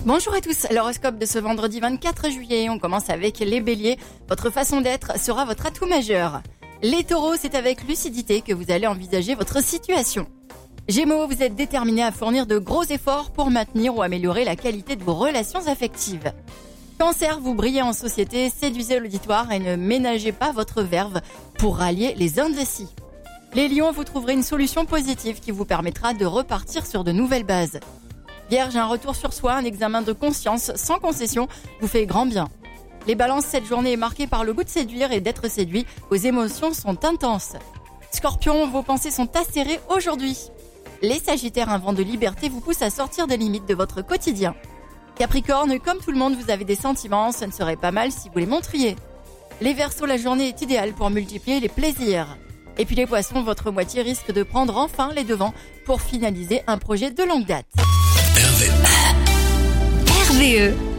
Bonjour à tous, l'horoscope de ce vendredi 24 juillet, on commence avec les béliers. Votre façon d'être sera votre atout majeur. Les taureaux, c'est avec lucidité que vous allez envisager votre situation. Gémeaux, vous êtes déterminés à fournir de gros efforts pour maintenir ou améliorer la qualité de vos relations affectives. Cancer, vous brillez en société, séduisez l'auditoire et ne ménagez pas votre verve pour rallier les indécis. Les lions, vous trouverez une solution positive qui vous permettra de repartir sur de nouvelles bases. Vierge, un retour sur soi, un examen de conscience sans concession vous fait grand bien. Les balances, cette journée est marquée par le goût de séduire et d'être séduit. Vos émotions sont intenses. Scorpion, vos pensées sont acérées aujourd'hui. Les sagittaires, un vent de liberté vous pousse à sortir des limites de votre quotidien. Capricorne, comme tout le monde, vous avez des sentiments, ce ne serait pas mal si vous les montriez. Les Verseaux, la journée est idéale pour multiplier les plaisirs. Et puis les Poissons, votre moitié risque de prendre enfin les devants pour finaliser un projet de longue date. RVE